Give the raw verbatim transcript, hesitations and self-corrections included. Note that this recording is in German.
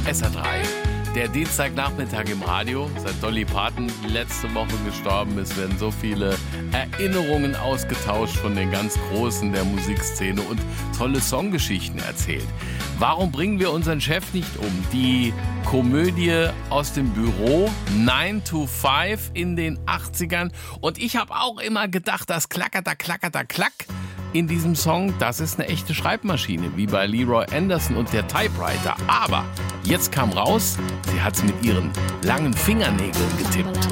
S R drei. Der Dienstagnachmittag im Radio. Seit Dolly Parton letzte Woche gestorben ist, werden so viele Erinnerungen ausgetauscht von den ganz Großen der Musikszene und tolle Songgeschichten erzählt. Warum bringen wir unseren Chef nicht um? Die Komödie aus dem Büro, nine to five in den achtzigern. Und ich habe auch immer gedacht, das klackerter, klackerter, klack in diesem Song, das ist eine echte Schreibmaschine, wie bei Leroy Anderson und der Typewriter. Aber jetzt kam raus, sie hat es mit ihren langen Fingernägeln getippt.